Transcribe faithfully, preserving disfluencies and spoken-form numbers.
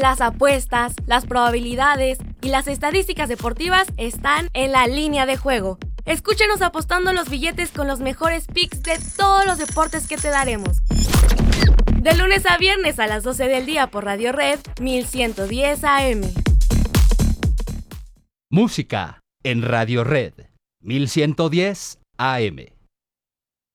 Las apuestas, las probabilidades y las estadísticas deportivas están en la línea de juego. Escúchenos apostando los billetes con los mejores picks de todos los deportes que te daremos. De lunes a viernes a las doce del día por Radio Red mil ciento diez A M. Música en Radio Red mil ciento diez A M.